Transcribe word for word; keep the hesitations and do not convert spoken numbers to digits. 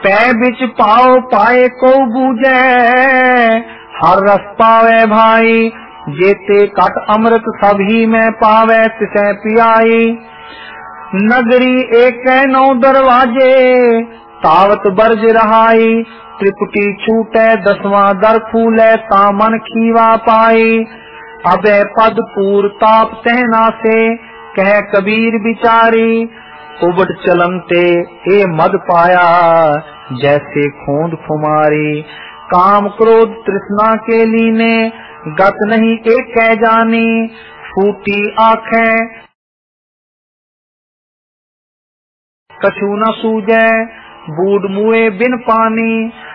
पै बिच पाओ पाए को बूझे, हर रस पावे भाई, जेते कट अमृत सभी में पावे तिसे पियाई। नगरी एक नौ दरवाजे, तावत बरज रहाई, त्रिपुटी छूटे दसवां दर फूले, तामन खीवा पाई। अबे पद पूर ताप सहना से, कह कबीर बिचारी, उबट चलनते ए मद पाया, जैसे खोंद खुमारी। काम क्रोध तृष्णा के लीने, गत नहीं एक कह जानी, फूटी आंखें कछु न सूझे, बूढ़ मुए बिन पानी।